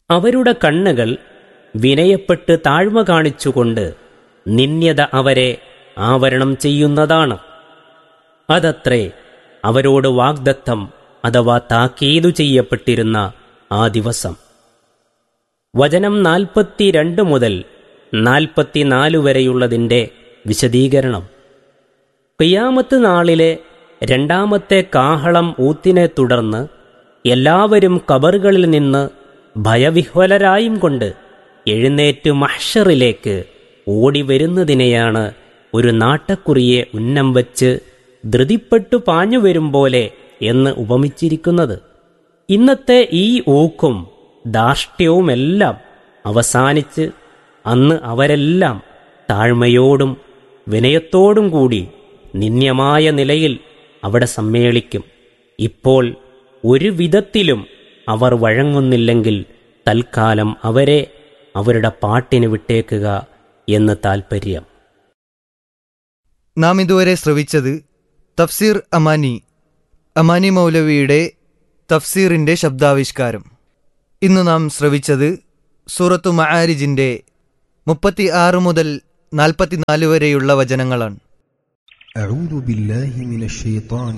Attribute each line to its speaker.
Speaker 1: അവരുടെ കണ്ണുകൾ വിനയപ്പെട്ട് താഴ്മ കാണിച്ചുകൊണ്ട് നിന്ദ്യത അവരെ ആവരണം ചെയ്യുന്നതാണ്. അതത്രേ അവരോട് വാഗ്ദത്തം അഥവാ താക്കീതു ചെയ്യപ്പെട്ടിരുന്ന ആ ദിവസം. വചനം 42 മുതൽ 44 വരെയുള്ളതിൻ്റെ വിശദീകരണം. ഖിയാമത്ത് നാളിലെ രണ്ടാമത്തെ കാഹളം ഊത്തിനെ തുടർന്ന് എല്ലാവരും ഖബറുകളിൽ നിന്ന് ഭയവിഹ്വലരായും കൊണ്ട് എഴുന്നേറ്റ് മഹ്ശറിലേക്ക് ഓടി വരുന്നതിനെയാണ് ഒരു നാട്ടക്കുറിയെ ഉന്നം വച്ച് ധൃതിപ്പെട്ടു പാഞ്ഞു വരും പോലെ എന്ന് ഉപമിച്ചിരിക്കുന്നത്. ഇന്നത്തെ ഈ ഊക്കും ധാർഷ്ട്യവുമെല്ലാം അവസാനിച്ച് അന്ന് അവരെല്ലാം താഴ്മയോടും വിനയത്തോടും കൂടി നിന്ദ്യമായ നിലയിൽ അവിടെ സമ്മേളിക്കും. ഇപ്പോൾ ഒരു വിധത്തിലും അവർ വഴങ്ങുന്നില്ലെങ്കിൽ തൽക്കാലം അവരെ അവരുടെ പാട്ടിന് വിട്ടേക്കുക എന്ന് താൽപ്പര്യം.
Speaker 2: നാം ഇതുവരെ ശ്രവിച്ചത് തഫ്സീർ അമാനി മൗലവിയുടെ തഫ്സീറിൻ്റെ ശബ്ദാവിഷ്കാരം. ഇന്ന് നാം ശ്രവിച്ചത് സൂറത്തു മആരിജിൻ്റെ 36 മുതൽ 44 വരെയുള്ള വചനങ്ങളാണ്.